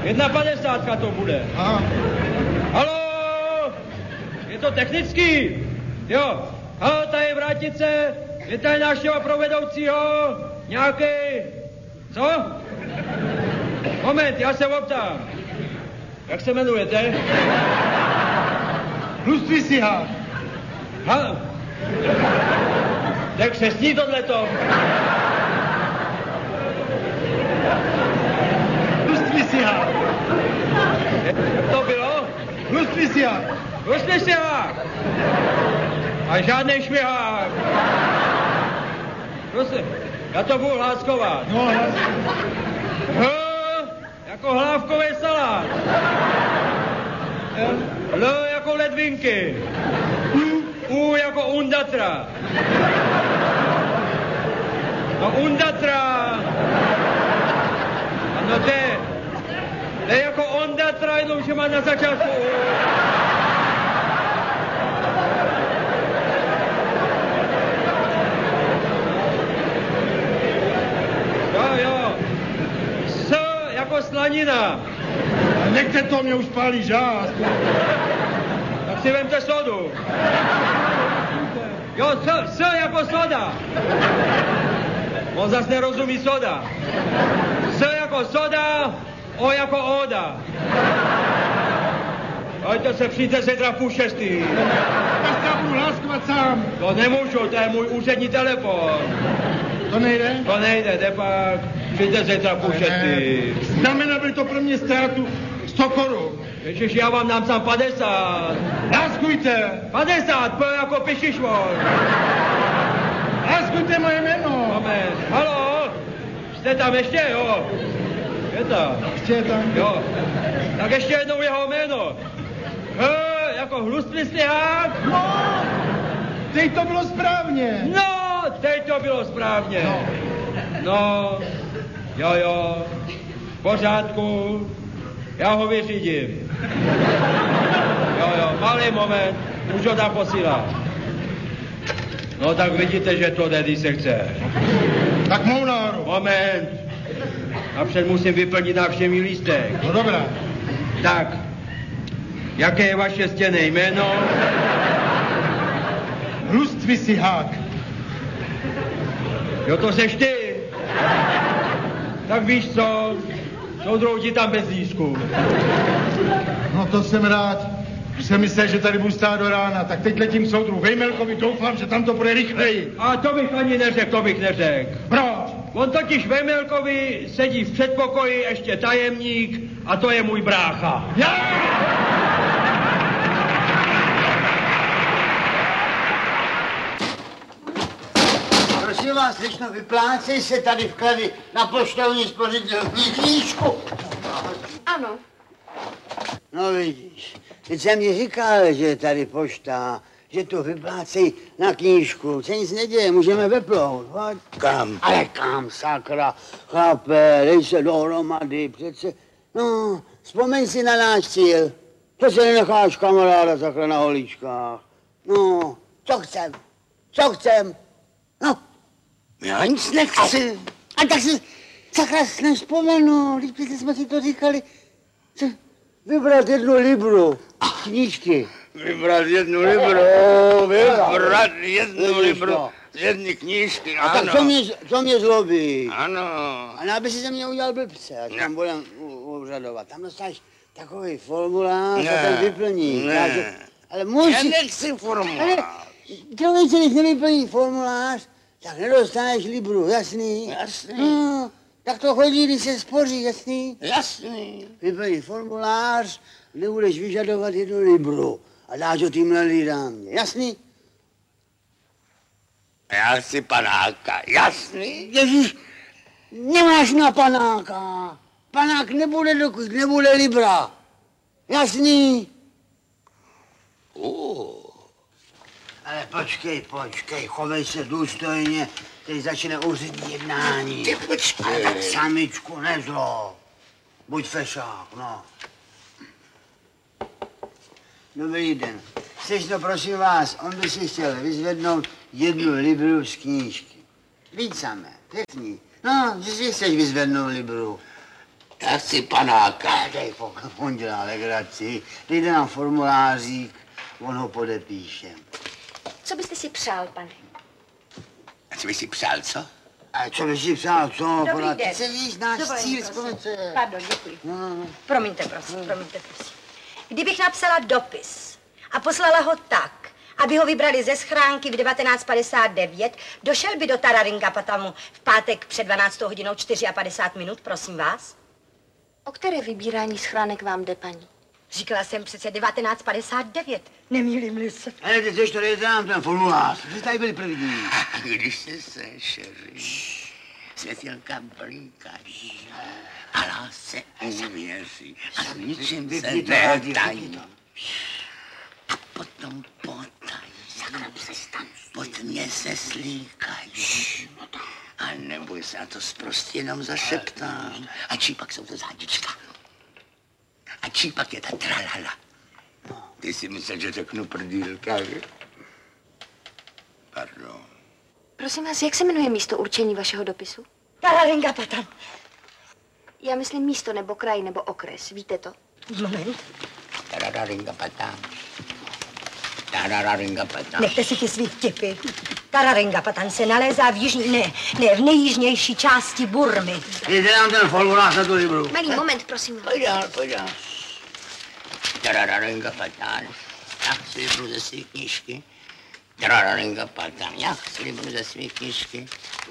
1,50 to bude. Aha. Haló? Je to technický? Jo. Haló, tady je vrátnice. Je tady návštěva pro vedoucího. Nějaký... Co? Moment, já se optám. Jak se jmenujete? Tlustý sihák. Ha? Tak křesní tohleto. Tlustý sihák. Jak to bylo? Tlustý sihák. Tlustý sihák. A žádnej švihák. Prosím, já to budu hláskovat. No, Jako hlávkový salát. L jako ledvinky. U jako undatra. No undatra. Ano, to je jako ondatra, jenom že má na začátku U. Jo. S jako slanina. Nechte to, mě už pálí žást. Tak si vemte sodu. Jo, s jako soda. On zas nerozumí soda. S jako soda, O jako oda. Hojte se, přijďte zítra v 5:30. Tak já budu hláskovat sám. To nemůžu, to je můj úřední telefon. To nejde? To nejde, jde pak. Přijďte zítra v 5:30. Znamená by to pro mě ztrátu 100 korun. Ježiš, já vám dám sám 50. Láskujte. 50, P jako pišišvor. Láskujte moje jméno. Moment, haló? Jste tam ještě, jo? Je tam. Ještě je tam. Jo. Tak ještě jednou jeho jméno. Jako hlustý stěhák. No, teď to bylo správně. No, teď to bylo správně. No, jo, v pořádku. Já ho vyřídím. Jo, malý moment, už ho tam posílám. No tak vidíte, že to jde, když se chce. Tak mou náru. Moment. Napřed musím vyplnit návštěvní lístek. No dobrá. Tak, jaké je vaše stěnné jméno? Tlustý sihák. Jo, to seš ty. Tak víš co, soudruhu ti tam bez lístku. No to jsem rád. Už jsem myslel, že tady budu stát do rána, tak teď letím soudru Vejmelkovi, doufám, že tam to bude rychleji. A to bych ani neřekl, to bych neřekl. Proč? On totiž Vejmelkovi sedí v předpokoji ještě tajemník a to je můj brácha. Já! Prosím vás, slečno, vyplácej se tady vklady na poštovní spořitelní knížku. Ano. No vidíš, teď jsem mi říkal, že je tady pošta, že to vyplácej na knížku. Se nic neděje, můžeme veplout. Pojď. Kam? Ale kam, sakra, chápe, dej se dohromady, přece. No, vzpomeň si na náš cíl. To se nenecháš kamaráda takhle na holíčkách. No, co chcem? No. Já nic nechci. A tak si sakra nevzpomenu, teď jsme si to říkali. Vybrat 1 libru knížky. Vybrat 1 libru z jedné knížky, A ano. tak co mě zlobí? Ano. A aby si ze mě udělal blbce, až tam budem úřadovat. Tam dostaneš takový formulář a ten vyplní. Ne. Ale musí... Já nechci formulář. Člověče, když nevyplní formulář, tak nedostaneš libru, jasný? Jasný. No, tak to chodí, když se spoří, jasný? Jasný. Vyplní formulář, kde budeš vyžadovat 1 libru a dáš ho týmhle dámě, jasný? Já chci panáka, jasný? Ježíš, nemáš na panáka. Panák nebude, dokud nebude libra. Jasný? Ale počkej, chovej se důstojně, teď začne úřední jednání. Ty počkej. Ale tak samičku nezlo. Buď fešák, no. Dobrý den. Slečno, prosím vás, on by si chtěl vyzvednout 1 libru z knížky. Víc samé, pěkný. No, že si chceš vyzvednout libru. Já chci panáka. Dej on dělá legraci. Dejte nám formulářík, on ho podepíše. Co byste si přál, pane? A co bys si přál, co? A co bys si přál, co? Dobrý den. Ty se víš, náš Dovolený, cíl, prosím. skonce. Pardon, děkuji. No. Promiňte, prosím. Kdybych napsala dopis a poslala ho tak, aby ho vybrali ze schránky v 1959, došel by do Tararingapatamu v pátek před 12 hodinou 54 minut, prosím vás? O které vybírání schránek vám jde, paní? Říkala jsem přece 1959, nemýlím-li se. Ale ty chceš to dejte nám ten formulář, že tady byli první. A když se sešeří, světilka blíkají, a lásce uvěří, a v ničem se netají. A potom potají, pod mě se slíkají. A neboj se, a to prostě jenom zašeptám. A čípak jsou to zádička. A čípak je ta tralala. Ty si myslel, že řeknu prdýlka, že? Pardon. Prosím vás, jak se jmenuje místo určení vašeho dopisu? Tararingapatam. Já myslím místo nebo kraj nebo okres, víte to? Moment, Tararingapatám. Tararingapatám. nechte si ty svý vtipy. Tararingapatan se nalézá v jižní, ne, v nejjižnější části Burmy. Dejte nám ten formulář na tu libru. Malý moment, prosím. Pojď dál. Tararingapatám. Já si vybru ze svých knížky. Tararingapatám. Já si vybru ze svých knížky.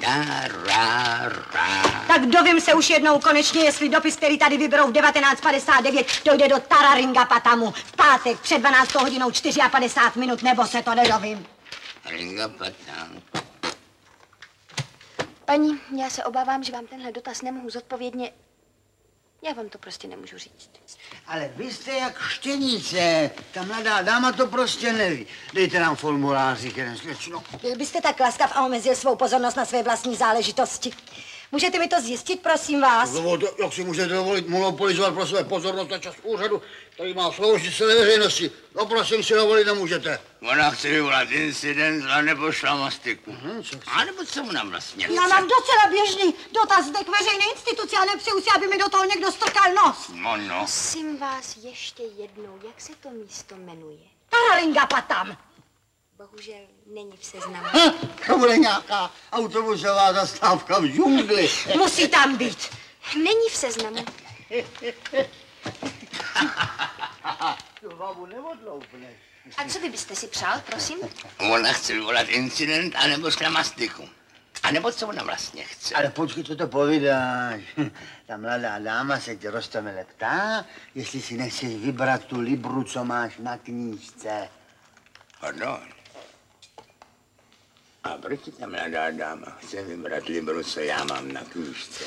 Tak dovím se už jednou konečně, jestli dopis, který tady vyberou v 1959, dojde do Tararingapatamu v pátek před 12 hodinou 54 minut, nebo se to nedovím. Ringapatám. Paní, já se obávám, že vám tenhle dotaz nemohu zodpovědně. Já vám to prostě nemůžu říct. Ale vy jste jak štěnice. Ta mladá dáma to prostě neví. Dejte nám formulářik jeden slečno. Byl byste tak laskav a omezil svou pozornost na své vlastní záležitosti. Můžete mi to zjistit, prosím vás? Jak si můžete dovolit monopolizovat pro své pozornost na čas úřadu, který má sloužit celé veřejnosti? No prosím, si dovolit nemůžete. Ona chce vyvolat incident a nebo šlamastiku. A nebo co mu nám vlastně chce? Já mám docela běžný dotaz k veřejné instituci a nepřeju si, aby mi do toho někdo strkal nos. No. Prosím vás ještě jednou, jak se to místo jmenuje? Tararingapatam. Bohužel není v seznamu. To bude nějaká autobusová zastávka v džungli. Musí tam být. Není v seznamu. Tu babu neodloupneš. A co vy byste si přál, prosím? Ona chce vyvolat incident a nebo šlamastiku. A nebo co ona vlastně chce? Ale počkej, co to povídáš. Ta mladá dáma se tě roztomile ptá, jestli si nechceš vybrat tu libru, co máš na knížce. Pardon. A proč ta mladá dáma chce vybrat libru, co já mám na knížce?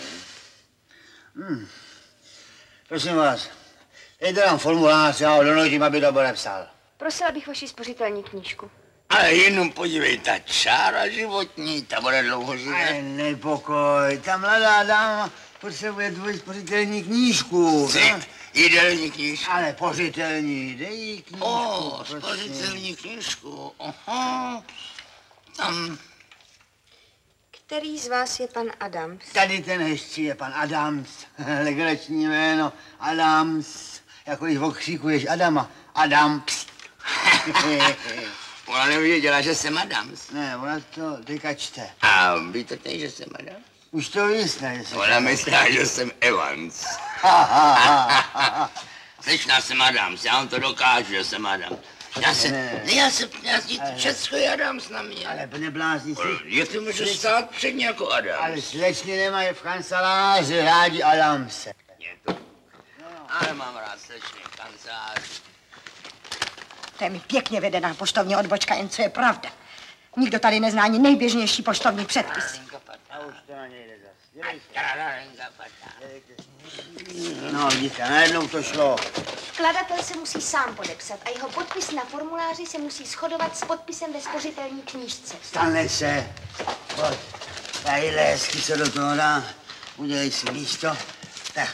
Prosím vás, dejte nám formulář, já ho donutím, aby to podepsal. Prosila bych vaši spořitelní knížku. Ale jenom podívej, ta čára životní, ta bude dlouho Ale žít. nepokoj, ta mladá dáma potřebuje tvoji spořitelní knížku. Cik, jídelní knížku. Ale pořitelní, dej jí knížku. Spořitelní knížku, aha. Tam, Který z vás je pan Adams? Tady ten hezčí je pan Adams, legrační jméno, Adams. Jako když okřikuješ Adama, Adams. ona nevěděla, že jsem Adams. Ne, ona to teďka čte. A víte teď, že jsem Adams? Už to víš, ne? Ona myslela, že jsem Evans. Slyšná jsem Adams, já vám to dokážu, že jsem Adams. Já jsem Česko je Adams na mě. Ale neblázni si. Je to můžu stát předně jako Adams. Ale slečny nemají v kanceláři rádi Adamse. Je to. Ale mám rád slečny v kanceláři. To je mi pěkně vedená poštovní odbočka, jen co je pravda. Nikdo tady nezná ani nejběžnější poštovní předpisy. A už to nejde zas. No, vidíte, najednou to šlo. Vkladatel se musí sám podepsat a jeho podpis na formuláři se musí shodovat s podpisem ve spořitelní knížce. Stane se. Pojď. Tadyhle hezky se do toho dá. Udělej si místo. Tak.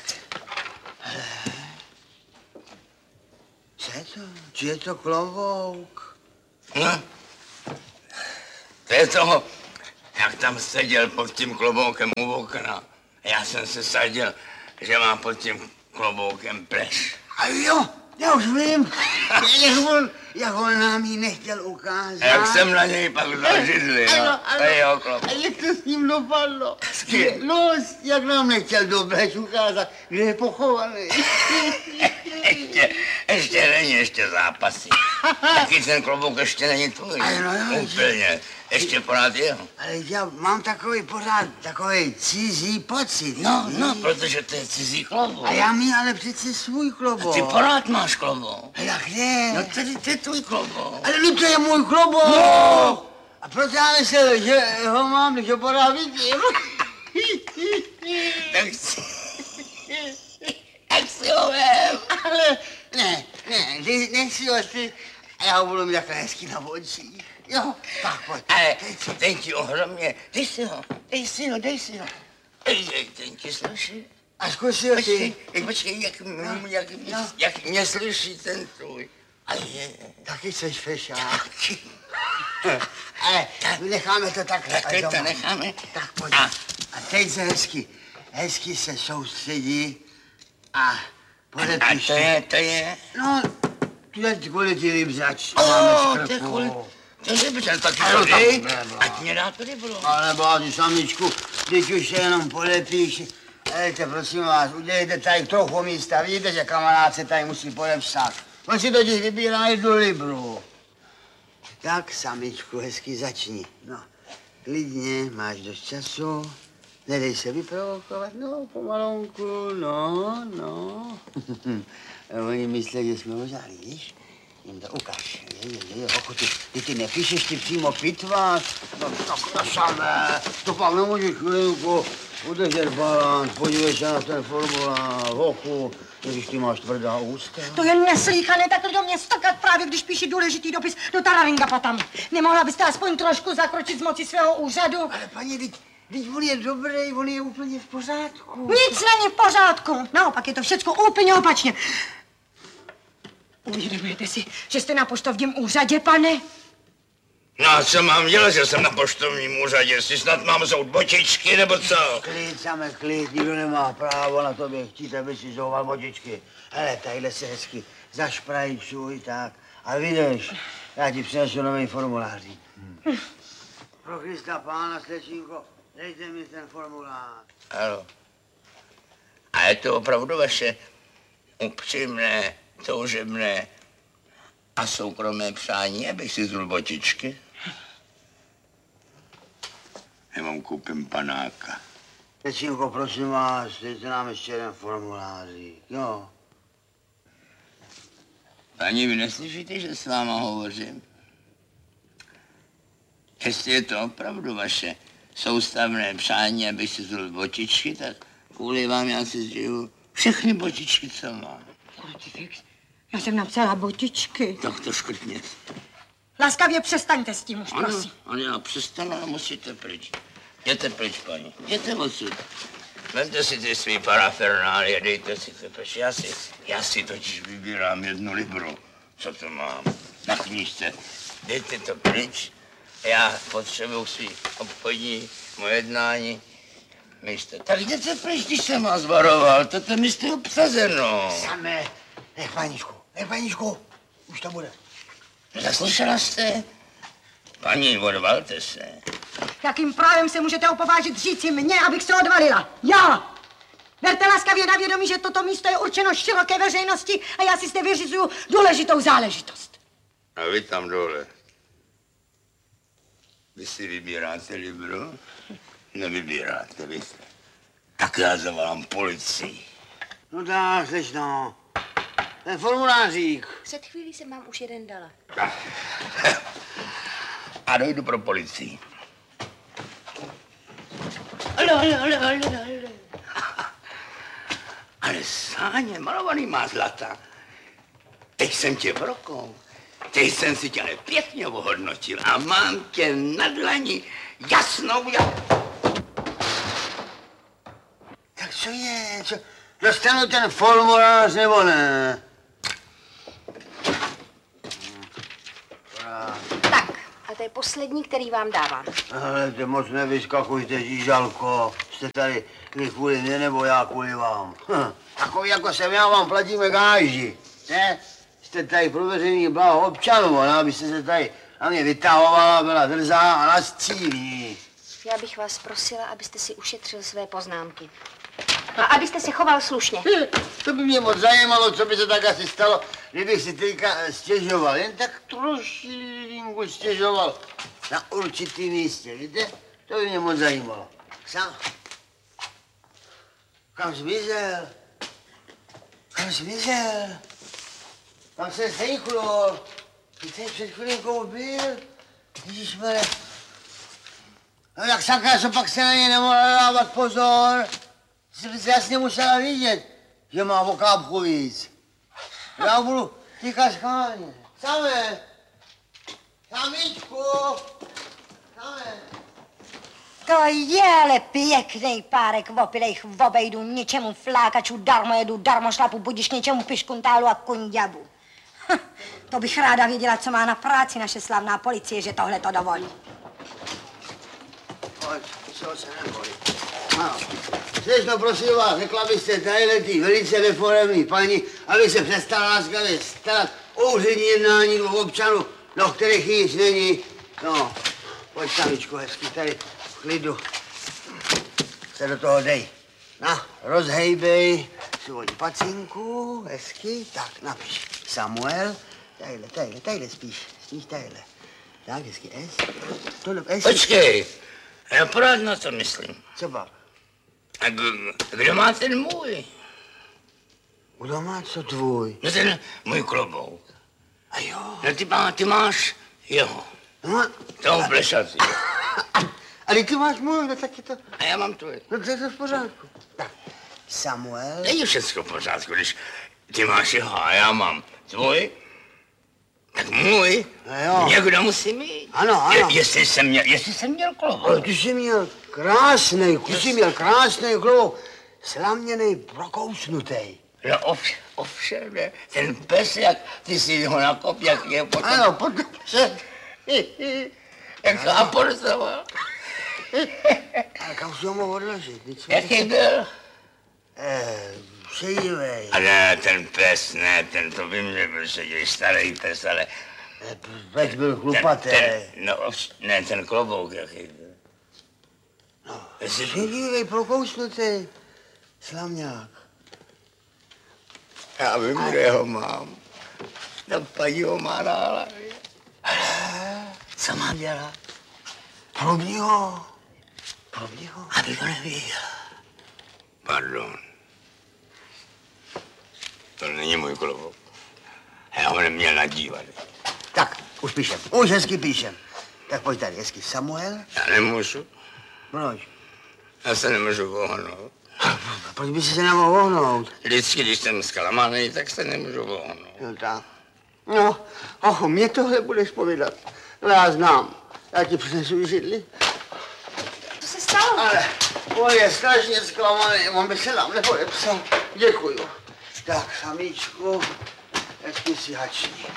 Co je to? Či je to klobouk? No. To je toho, jak tam seděl pod tím kloboukem u okna. Já jsem se sadil že má pod tím kloboukem pleš. A jo, já už vím, jak on nám ji nechtěl ukázat. A jak jsem na něj pak vzal židli, no. To je jeho klobouk. A jak to s ním dopadlo? No, jak nám nechtěl dobře ukázat, kde je pochovaný. Ještě není, ještě zápasí. Taky ten klobouk ještě není tvůj. Úplně. Ještě pořád jeho. Ale já mám takový cizí pocit. No, protože to je cizí klobouk. A já mít ale přece svůj klobouk. Ty pořád máš klobouk. A jak ne? No tady to je tvůj klobouk. Ale no to je můj klobouk. No. A proto já myslím, že ho mám, když ho pořád vidím. Tak si ho vem. Ale ne, nech si ho ty. A já ho budu mít takhle hezky na očích. Jo, tak pojď. Ale ten ti ohromně, dej si ho. Ten ti slyší. A zkus si ho ty. Počkej, jak mě slyší ten tvůj. A je. Taky seš fešák. Ale necháme to takhle. Tak to necháme. Tak pojď. A teď se hezky se soustředí a podepiš. A to je? No, tuhle kvůli ti libřač. To je kvůli. To nebře, taky to dej, ať mě dá to ryblo. Ale bázi, samičku, teď už se jenom podepíš. Hejte, prosím vás, udělejte tady trochu místa. Vidíte, že kamarád se tady musí podepsat. On si totiž vybírá 1 libru. Tak, samičku, hezky začni. No, klidně, máš dost času. Nedej se vyprovokovat, no, pomalonku, no. Oni myslí, že jsme ožali, víš? Jim to ukaž. Pokud ty nepíšeš, ty přímo pitváš. No tak na samé. To pak nemůžeš chvilku udržet balans, podívej se na ten formulář, hochu, když ty máš tvrdá ústa. To je neslýchané takhle do mě stokat právě, když píši důležitý dopis do Tararingapatamu. Nemohla byste aspoň trošku zakročit z moci svého úřadu? Ale paní, teď on je dobrý, on je úplně v pořádku. Nic není v pořádku. Naopak je to všecko úplně opačně. Uvědomujete si, že jste na poštovním úřadě, pane? No a co mám dělat, že jsem na poštovním úřadě? Jestli snad mám zout botičky, nebo co? Klid, nikdo nemá právo na tobě chtít, aby si zouval botičky. Hele, tadyhle se hezky zašprajčuj, tak. A vidíš, já ti přinesu nový formulář. Pro Krista pána, slečinko, dejte mi ten formulář. Ano. A je to opravdu vaše upřímné, toužebné a soukromé přání, abych si zul botičky? Já vám koupím panáka. Slečinko, prosím vás, dejte nám ještě jeden formulářík, jo. Paní, vy neslyšíte, že s váma hovořím? Jestli je to opravdu vaše soustavné přání, abych si zul botičky, tak kvůli vám já si zžiju všechny botičky, co mám. Já jsem napsala botičky. Tak to škrtněte. Laskavě přestaňte s tím už, prosím. Ano, já přestanu, ale musíte pryč. Jděte pryč, paní. Jděte odsud. Vemte si ty svý parafernálie, dejte si to pryč. Já si totiž vybírám 1 libru. Co to mám? Na knížce. Dejte to pryč. Já potřebuji svý obchodní, moje jednání. Místo. Tak jděte pryč, když jsem vás varoval. Toto místo je obsazeno. Samé, nech paníčku, už to bude. Zaslyšela jste? Paní, odvalte se. Jakým právem se můžete opovážit říci mě, abych se odvalila? Já! Berte laskavě na vědomí, že toto místo je určeno široké veřejnosti a já si zde vyřizuju důležitou záležitost. A vy tam dole. Vy si vybíráte libro? Nevybíráte, vy jste. Tak já zavolám policii. No tak, slečno, ten formulářík. Před chvílí jsem vám už jeden dala. A dojdu pro policii. Ale Sáně, malovaný má zlata. Teď jsem tě brokou. Teď jsem si tě ale pěkně ohodnotil a mám tě na dlani jasnou jak... Tak co je? Dostanu ten formulář nebo ne? Tak, a teď je poslední, který vám dávám. Ale ty moc nevyskakujte, žížalko. Jste tady vy kvůli mě, nebo já kvůli vám. Takový jako jsem já, vám platíme gáži. Ne? Jste tady pro veřejný blaho občanů, ale abyste se tady na mě vytahovala, byla drzá a nastřílí. Já bych vás prosila, abyste si ušetřil své poznámky. A abyste se choval slušně. To by mě moc zajímalo, co by se tak asi stalo, kdybych si teďka stěžoval. Jen tak trošku stěžoval na určitým místě, víte? To by mě moc zajímalo. Sám. Kam zmizel? Kam zmizel? Tam se sejchlul. Ty tady před chvilinkou byl. Ježišmere. No tak sakra, co pak se na něj nemohla dávat pozor. Jsi se jasně musela vidět, že má o kápku víc. Já budu týkat schválně. Samé! Samičku! Samé! To je ale pěkný párek opilejch obejdů, ničemu flákačů, darmojedu, darmošlapu, budiš něčemu piškuntálu a kunďabu. To bych ráda věděla, co má na práci naše slavná policie, že tohle to dovolí. Pojď, co se neboj. Ano. Slečno, prosím vás, řekla byste tadyhle velice reformní paní, aby se přestala láskavě starat o úřední jednání dvou občanů, do kterých nic není. No, pojď samičko, hezky tady v klidu. Se do toho dej. Na, rozhejbej svoji pacinku, hezky, tak napiš. Samuel, tadyhle spíš tadyhle. Tak, hezky, tohle, Počkej, já pořád na to myslím. Co pak? A kdo má ten můj? Kdo má co tvůj? No ten můj klobouk. A jo. No ty máš jeho. No, Toho plešací. ale ty máš můj, no tak je to... A já mám tvůj. No to je to v pořádku. Tak, Samuel... Není všechno v pořádku, když ty máš jeho a já mám tvůj. Tak můj No jo. někdo musí mít. Ano. Jestli jsem měl klobouk. Ale ty jsi měl krásný klobouk. Slaměnej, prokousnutej. No ovšem, ne. Ten pes, jak ty si ho nakop, jak je potom... Ano, potom se... Jak ho aportoval. Ale kam jsi ho mohl odložit? Jaký byl? Šedivej. A ne, ten pes, ne, ten to by mě byl šedivý, starý pes, ale... Pes byl chlupatý. Ne, ten klobouk, jaký byl. No, šedivej, prokousnutej. Slamňák. Já vím, kde ho mám. Ta paní ho má na hlavě. Co mám dělat? Probí ho. Aby to neviděl. Pardon. To není můj klobouk. Já ho neměl nadívat. Tak, už píšem. Už hezky píšem. Tak pojď tady, hezky. Samuel? Já nemůžu. Proč? Já se nemůžu vohnout. Proč by si se nemohl vohnout? Vždycky, když jsem zklamaný, tak se nemůžu vohnout. Jo, tak. No, mě tohle budeš povídat. No, já znám. Já ti přinesu židli. Co se stalo? Ale on je strašně zklamaný, on by se nám nepodepsal. Děkuju. Tak, samičku, hezky si hační.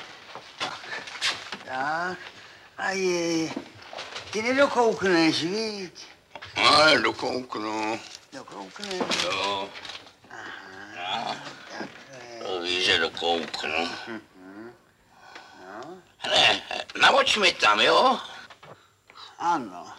Tak. A je, ty nedokoukneš, víš? Ale dokouknu. Dokoukneš? Jo. Aha, takhle. To víš, že dokouknu. No, Ne, navoč mi tam, jo? ano.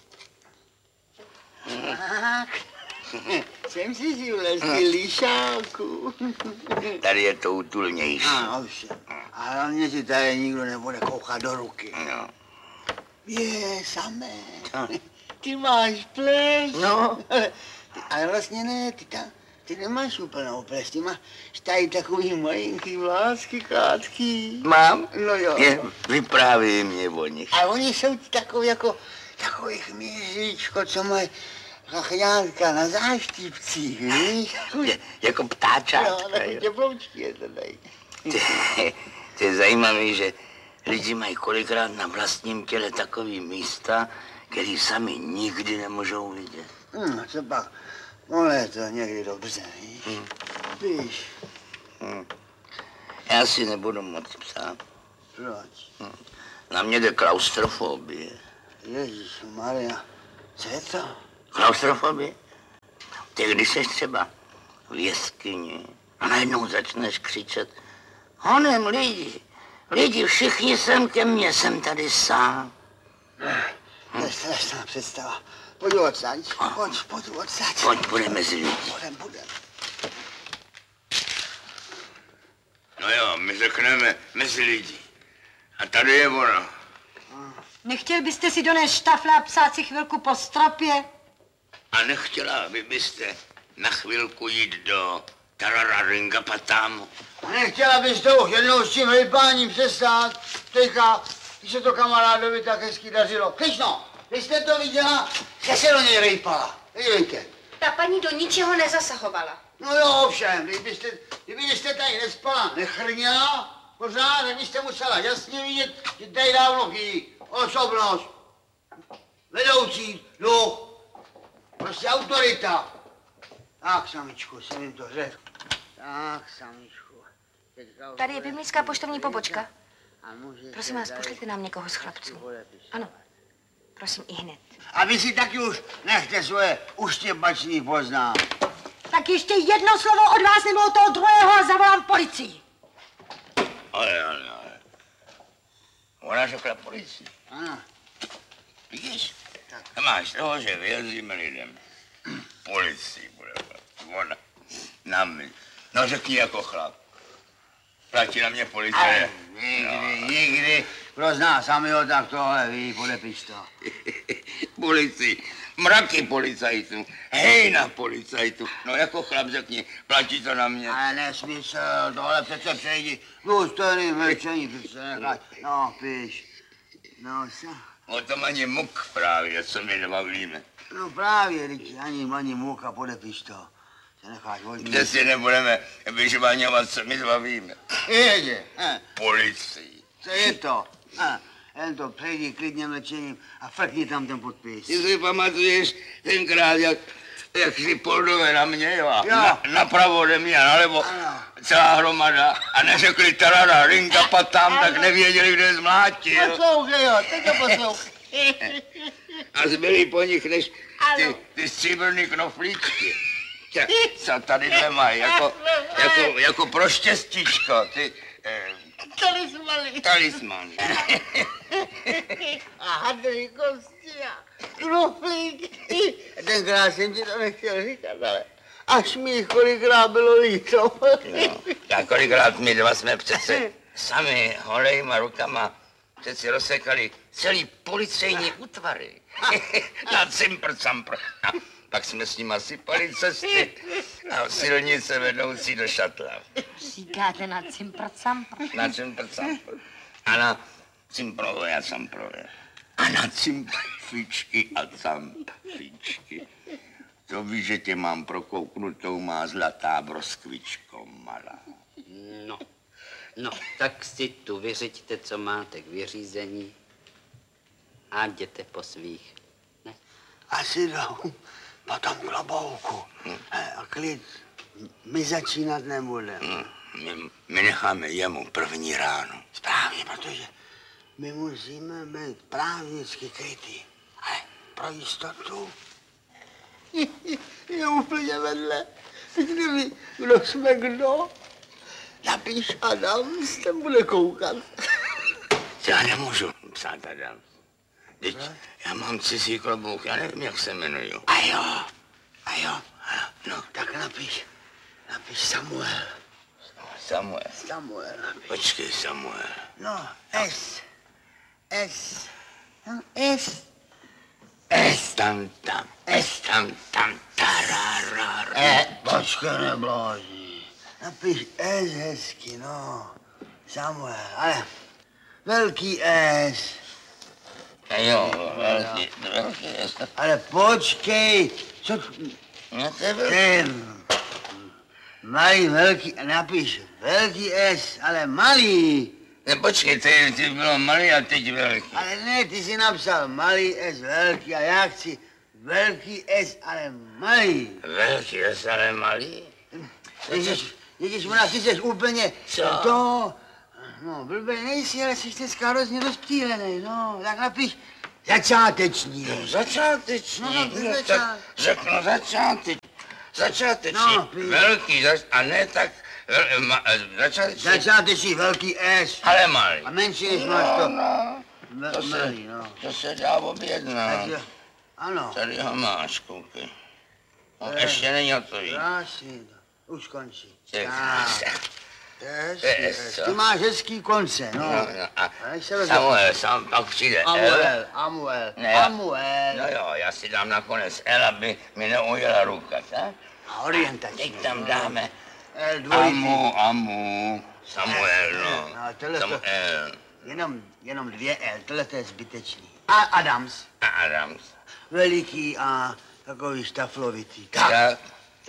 Tak. Jsem si si vlezky líšáku. Tady je to útulnější. Ano, ovšem. A hlavně si tady nikdo nebude koukat do ruky. No. Je, samé. Ty máš ples. No. Ale vlastně ne, ty nemáš úplnou ples, ty máš tady takový malinký vlásky krátký. Mám? No jo. Vyprávěj mě o nich. A oni jsou takový jako, takový chmíříčko, co mají chachňátka na záštipcích, víš? Jako No, ptáčátka, takový jo. teploučky je to tady. To je zajímavé, že lidi mají kolikrát na vlastním těle takový místa, který sami nikdy nemůžou vidět. Co pak, ono je to někdy dobře, víš? Víš, Já si nebudu moc psát. proč? Na mě jde klaustrofobie. Ježišmarja, co je to? Klaustrofobie? Ty, když jsi třeba v jeskyni a najednou začneš křičet: honem lidi, všichni sem ke mně, jsem tady sám. To je strašná představa. Pojď odsaď, pojď odsaď. Pojď, budeme mezi lidi. Budem. No jo, my řekneme mezi lidi. A tady je ona. Nechtěl byste si donést štafle a psát si chvilku po stropě? A nechtěla byste na chvilku jít do Tarararingapatámu? Nechtěla bys to už jednou s tím hejpáním přestát? Teďka, když se to kamarádovi tak hezky dařilo. Kryšno, vy jste to viděla, že se do něj rejpala. Vidíte. Ta paní do ničeho nezasahovala. No jo, ovšem, kdybyste tady nespala, nechrněla pořád, tak byste musela jasně vidět, že tady dávno chybí osobnost, vedoucí duch, prostě autorita. Tak, samičku, jsem jim to řekl. Tak, samičku. Tady je pivnická poštovní pobočka. Prosím vás, pošlete nám někoho z chlapců. Ano, prosím, i hned. A vy si taky už nechte svoje uštěpačný poznám. Tak ještě jedno slovo od vás nebo od toho druhého a zavolám policii. Ale. Ona řekla policii. Ano. Vidíš? Máš toho, že věříme lidem. Policii bude. Ona. Na mě. No řekni jako chlap. Platí na mě policie. Nikdy. Kdo zná samého, tak tohle ví, podepiš to. Policii. Mraky policajtů. Hejna policajtů. No jako chlap řekni, platí to na mě. Ale nesmysl, tohle přece přejdi. Důstojný mlčení, přece nechaj. No, píš. No, co? O tom ani muk právě, co my nebavíme. No právě, ani muka, podepiš to. Se necháš vodní. Kde si nebudeme vyžvaňovat, co my bavíme. Jeďte. Policii. Co je to? Jen to přejdi klidně mlčením a frkni tam ten podpis. Ty si pamatuješ tenkrát, jak šli Poldové na mě, jo? Jo. Napravo ode mě a nalevo Ano. celá hromada a neřekli Tarararingapatam, tak nevěděli, kde je zmlátil. Poslouchej, jo, teď to poslouchej. A zbyli po nich než ty stříbrný knoflíčky. Co tadyhle mají, jako pro štěstíčko, ty... Talismany. A hadry kosti a knoflíky. Tenkrát jsem ti to nechtěl říkat, ale až mi kolikrát bylo líto. No, a kolikrát my dva jsme přece sami holejma rukama přeci rozsekali celý policejní útvary. Na cimpr-campr. Pak jsme s nima sypali cesty a silnice vedoucí do Šatla. Říkáte na cimpr-campr? Na cimpr-campr. A na cimprové a camprové. A na cimpfičky a campfičky. To víš, že tě mám prokouknutou, má zlatá broskvičko malá. No, tak si tu vyřiďte, co máte k vyřízení a jděte po svých. Ne? Asi jdou po tom klobouku. A klid, my začínat nebudeme. My necháme jemu první ráno. Správně, protože my musíme být právnicky krytý. Ale pro jistotu je úplně vedle. Kdyby, kdo jsme kdo, napíš Adams, ten bude koukat. Já nemůžu psát Adams. Teď já mám cizí klobouk, já nevím, jak se jmenuju. A jo. No, tak napiš Samuel. Samuel. Počkej, Samuel. No, S. Tam, tararara. Počkej, neblázni. Napiš S hezky, no. Samuel, ale velký S. Jo, velký S. Ale počkej, co... No to je velký. Malý, velký, napiš velký S, ale malý. Ne, počkej, ty bylo malý a teď velký. Ale ne, ty jsi napsal malý S, velký a já chci velký S, ale malý. Velký S, ale malý? Ježiš, ty jsi úplně Co? to... No, blbej nejsi, ale jsi dneska hrozně rozptýlený, no. Tak napiš začáteční. No, začáteční. No, tak řeknu začáteční. No, velký, a ne tak začáteční. Začáteční velký S. Ale malý. A menší než máš to. No, Malý, no. to se dá objednat. Takže, ano. Tady ho máš, koukej. No, ještě není hotový. Krásný, už končí. Co? Ty máš hezký konce, no. A Samuel, sám pak přijde L. Amuel. No jo, já si dám nakonec L, aby mi neujela ruka, tak? A orientační. Teď tam dáme L dvojitý. Amu, Samuel, no. Samuel. Jenom 2 L, tohle je zbytečný. A Adams. A Adams. Veliký a takový štaflovitý. Tak.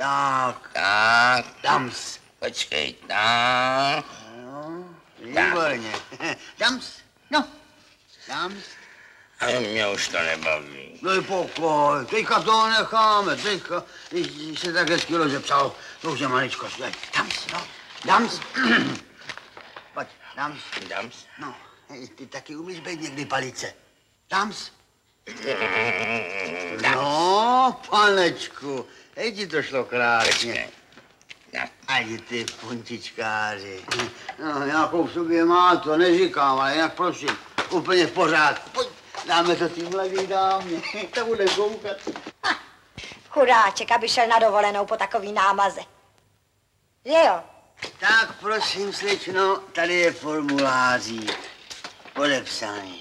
Dams. Počkej, tak. No, výborně. Dams. No. Dams. A mě už to nebaví. No i pokoj, teďka toho necháme, teďka, když se tak hezky rozepsal, to už je maličko, Dams, no. Dams. Pojď, Dams. Dams. No, ty taky umíš být někdy palice. Dams. No, panečku, hej ti to šlo krásně. Ani ty puntičkáři. No, nějakou v sobě má, to neříkám, ale jinak prosím, úplně v pořádku. Pojď, dáme to tý mladý dámě, to bude koukat. Chudáček, aby šel na dovolenou po takový námaze. Že jo? Tak prosím, slečno, tady je formuláří podepsaný.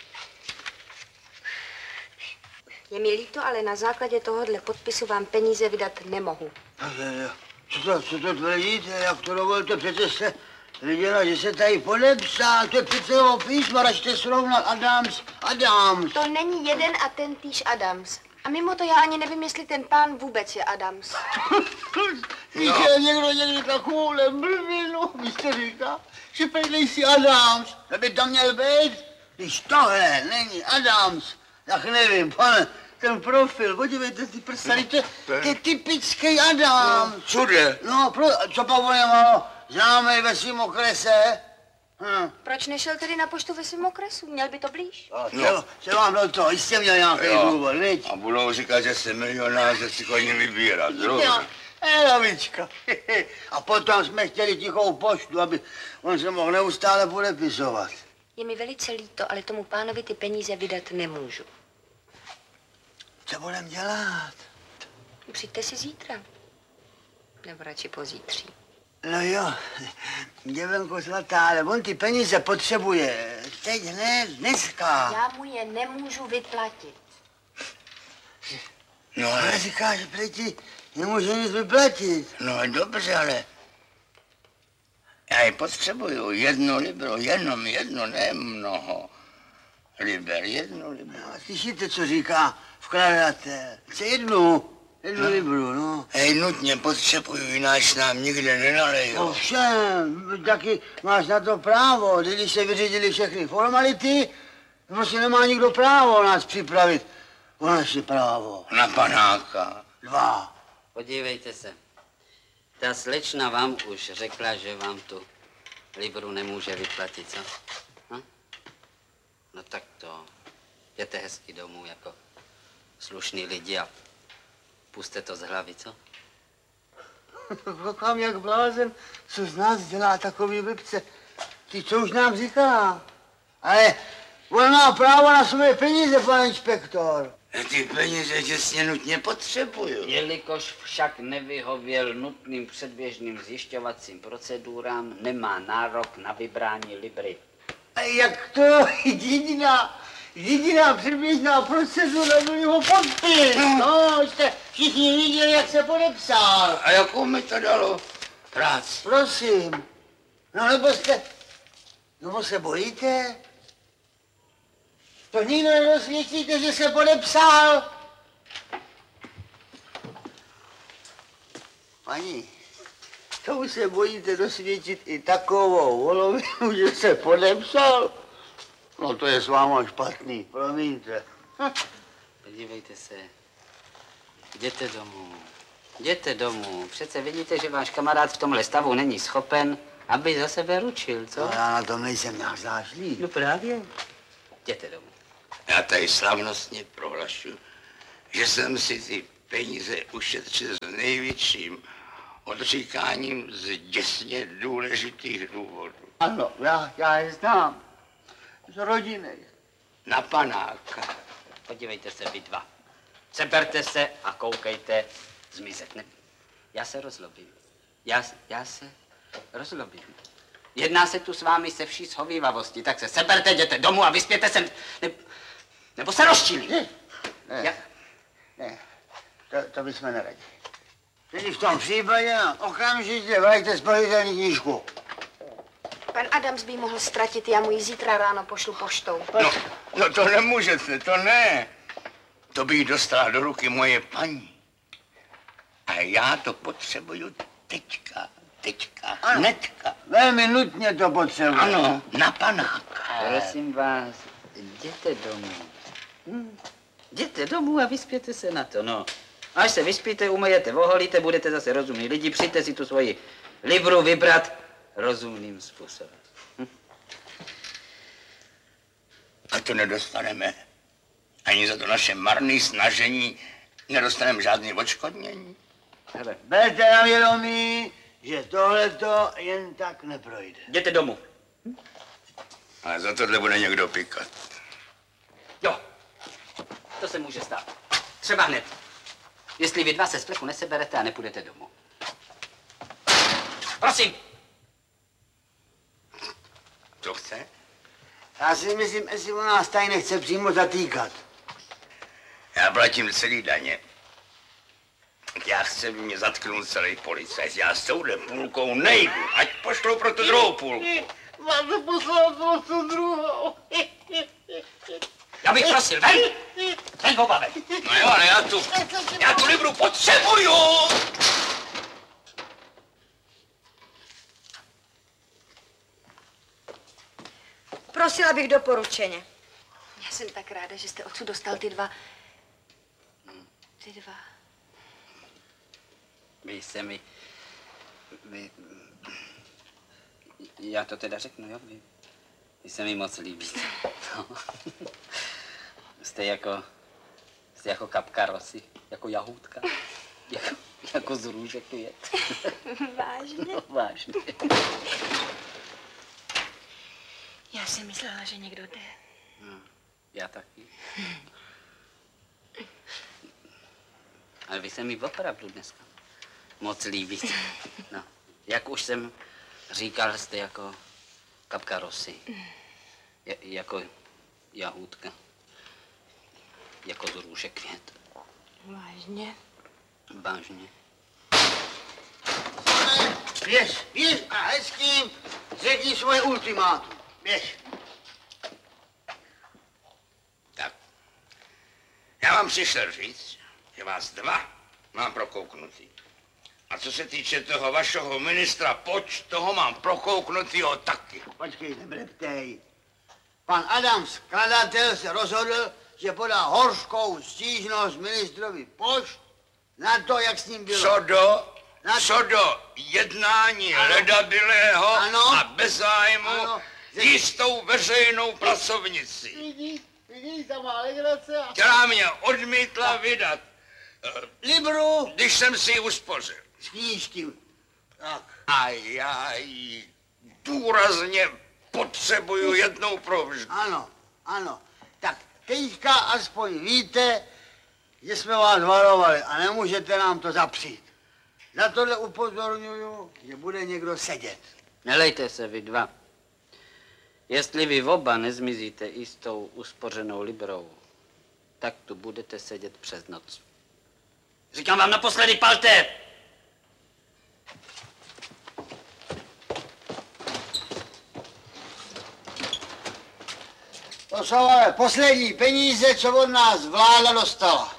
Je mi líto, ale na základě tohohle podpisu vám peníze vydat nemohu. Co to tvrdíte? Jak to dovolíte? Přece jste viděla, že se tady podepsal. To je přece jeho písmo, račte srovnat Adams. To není jeden a ten týž Adams. A mimo to já ani nevím, jestli ten pán vůbec je Adams. Víte, někdo někdy takovouhle blbinu, vy jste říká, že prý nejsi Adams. To by to měl být. Když tohle není Adams, tak nevím, pane. Ten profil, podívejte, ty prstany, to je typický Adam. No, všude. No, co pak on je malo známej ve svým okrese? Proč nešel tedy na poštu ve svém okresu? Měl by to blíž. Se vám do toho, jistě měl nějaký důvod, viď? A budou říkat, že jsem milionář, že si chodím vybírat. Lavička. A potom jsme chtěli tichou poštu, aby on se mohl neustále podepisovat. Je mi velice líto, ale tomu pánovi ty peníze vydat nemůžu. Co budem dělat? Přijďte si zítra. Nebo radši pozítří. No jo, děvenko svatá, ale on ty peníze potřebuje. Teď hned, dneska. Já mu je nemůžu vyplatit. No ale říká, že prý ti nemůže nic vyplatit. No dobře, ale já je potřebuju 1 libro, jenom 1, ne mnoho. Liber, 1 libro. No, slyšíte, co říká vkladatel? Chce 1 libru, no. Hej, nutně potřebuju, jináč nám nikde nenalejou. Ovšem, taky máš na to právo, když se vyřídili všechny formality, prostě nemá nikdo právo nás připravit o naše právo. Na panáka. 2. Podívejte se. Ta slečna vám už řekla, že vám tu libru nemůže vyplatit, co? No tak to, jděte hezky domů jako slušný lidi a puste to z hlavy, co? Koukám jak blázen, co z nás dělá takový blbce. Ty co už nám říká? Ale on má právo na své peníze, pane inspektor. Ty peníze těsně nutně potřebuju. Jelikož však nevyhověl nutným předběžným zjišťovacím procedurám, nemá nárok na vybrání libry. A jak to? Jediná předběžná procedura byl jeho podpis. No, jste všichni viděli, jak se podepsal. A jakou mi to dalo práci? Prosím. No nebo se bojíte? To nikdo nedosvědčíte, že se podepsal? Paní, to už se bojíte dosvědčit i takovou volovinu, že se podepsal? No to je s váma špatný, promiňte. Podívejte se. Jděte domů. Přece vidíte, že váš kamarád v tomhle stavu není schopen Aby za sebe ručil, co? No, já na tom nejsem nějak zášlý. No právě. Jděte domů. Já tady slavnostně prohlašuji, že jsem si ty peníze ušetřil s největším odříkáním z děsně důležitých důvodů. Ano, já je znám. Z rodiny. Na panáka. Podívejte se vy dva. Seberte se a koukejte zmizet. Ne? Já se rozlobím. Já se rozlobím. Jedná se tu s vámi se vší shovívavostí, tak se seberte, jděte domů a vyspěte se, nebo se rozčílím. Ne, to bychom neradi. Tedy v tom případě okamžitě vraťte spalitelní knížku. Pan Adams by mohl ztratit, já mu ji zítra ráno pošlu poštou. No to nemůžete, to ne. To by jí dostala do ruky moje paní. A já to potřebuju teďka, hnedka. Velmi nutně to potřebuji. Ano, na panáka. Prosím vás, jděte domů. Jděte domů a vyspěte se na to, no. Až se vyspíte, umyjete, oholíte, budete zase rozumní lidi, přijďte si tu svoji libru vybrat rozumným způsobem. A to nedostaneme. Ani za to naše marné snažení nedostaneme žádný odškodnění. Hele, Berte na vědomí, že tohleto jen tak neprojde. jděte domů. Ale za tohle bude někdo pikat. Jo, to se může stát. Třeba hned. Jestli vy dva se z plechu neseberete a nepůjdete domů. Prosím. Co chce? Já si myslím, jestli on nás tady nechce přímo zatýkat. Já platím celý daně. Já chci mě zatknout celý policajt. Já s touhle půlkou nejdu. Ať pošlou pro tu druhou půlku. Máte poslat pro tu druhou. Já bych prosil, ven! Ven, oba ven! No jo, ale já tu libru potřebuju! Prosila bych doporučeně. Já jsem tak ráda, že jste odsud dostal ty dva. Vy se mi... Já to teda řeknu, jo? Vy se mi moc líbíte. No. Jste jako kapka rosy, jako jahůdka, jako z růže květ. Vážně? No, vážně. Já jsem myslela, že někdo jde. No, já taky. Ale vy se mi opravdu dneska moc líbíte. No, jak už jsem říkal, jste jako kapka rosy. Jako jahůdka. Jako z růže květ. Vážně? Vážně. Běž a hezkým řekni svoje ultimátum. Běž. Tak. Já vám přišel říct, že vás dva mám prokouknutý. A co se týče toho vašeho ministra Poč, toho mám prokouknutýho taky. Počkej, nebreptej. Pan Adams, skladatel, se rozhodl, že podá hořkou stížnost ministrovi Poč na to, jak s ním bylo. Co do jednání ledabilého a bez zájmu jistou veřejnou pracovnici, Vidíš, ta má legrace. která mě odmítla vydat, Libru když jsem si ji uspořil. s knížky. Tak. A já ji důrazně potřebuju jednou provždy. Ano. Tak teďka aspoň víte, že jsme vás varovali a nemůžete nám to zapřít. Na tohle upozorňuju, že bude někdo sedět. Nelejte se vy dva. Jestli vy oba nezmizíte i s tou uspořenou librou, tak tu budete sedět přes noc. Říkám vám naposledy, palte! To jsou ale poslední peníze, co od nás vláda dostala.